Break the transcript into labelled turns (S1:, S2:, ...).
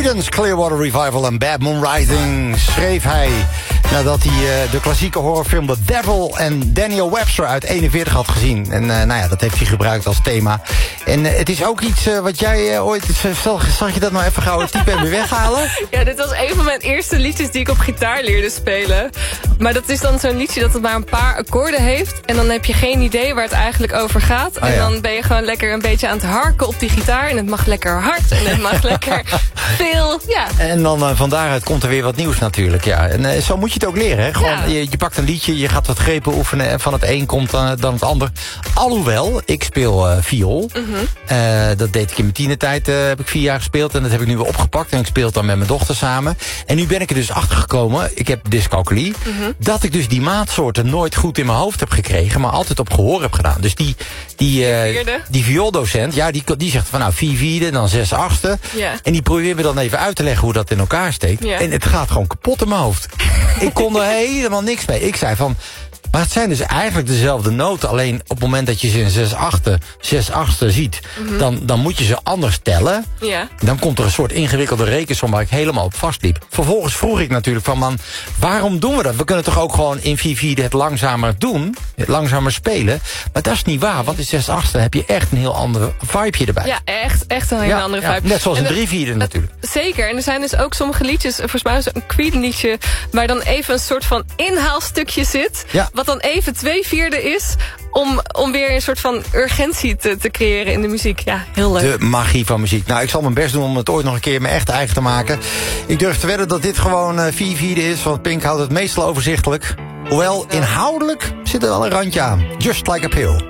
S1: Creedence Clearwater Revival en Bad Moon Rising schreef hij nadat hij de klassieke horrorfilm The Devil en Daniel Webster uit 41 had gezien. En nou ja, dat heeft hij gebruikt als thema. En het is ook iets wat jij ooit... Zag je dat nou even gauw het type en weer weghalen?
S2: Ja, dit was een van mijn eerste liedjes die ik op gitaar leerde spelen. Maar dat is dan zo'n liedje dat het maar een paar akkoorden heeft. En dan heb je geen idee waar het eigenlijk over gaat. En dan ben je gewoon lekker een beetje aan het harken op die gitaar. En het mag lekker hard en het mag lekker veel. Ja.
S1: En dan van daaruit komt er weer wat nieuws natuurlijk. Ja. En zo moet je het ook leren. Hè? Gewoon, je pakt een liedje, je gaat wat grepen oefenen. En van het een komt dan het ander. Alhoewel, ik speel viool. Dat deed ik in mijn tienertijd. Heb ik 4 jaar gespeeld. En dat heb ik nu weer opgepakt. En ik speel het dan met mijn dochter samen. En nu ben ik er dus achter gekomen. Ik heb dyscalculie. Dat ik dus die maatsoorten nooit goed in mijn hoofd heb gekregen. Maar altijd op gehoor heb gedaan. Dus die viooldocent, ja, die zegt van nou 4/4, dan 6/8.
S2: Ja.
S1: En die probeert me dan even uit te leggen hoe dat in elkaar steekt.
S2: Ja.
S1: En het gaat gewoon kapot in mijn hoofd. Ik kon er helemaal niks mee. Ik zei van, maar het zijn dus eigenlijk dezelfde noten. Alleen op het moment dat je ze in 6/8 ziet, dan moet je ze anders tellen.
S2: Ja.
S1: Dan komt er een soort ingewikkelde rekensom waar ik helemaal op vastliep. Vervolgens vroeg ik natuurlijk van, man, waarom doen we dat? We kunnen toch ook gewoon in 4/4 het langzamer doen, het langzamer spelen. Maar dat is niet waar, want in 6/8 heb je echt een heel ander vibeje erbij.
S2: Ja, echt een hele andere vibe.
S1: Net zoals in 3/4 natuurlijk.
S2: Zeker, en er zijn dus ook sommige liedjes, volgens mij is een Creed liedje, waar dan even een soort van inhaalstukje zit.
S1: Ja.
S2: Wat dan even 2/4 is, om weer een soort van urgentie te creëren in de muziek. Ja, heel leuk.
S1: De magie van muziek. Nou, ik zal mijn best doen om het ooit nog een keer mijn echt eigen te maken. Ik durf te wedden dat dit gewoon 4/4 is, want Pink houdt het meestal overzichtelijk. Hoewel, inhoudelijk zit er wel een randje aan. Just like a pill.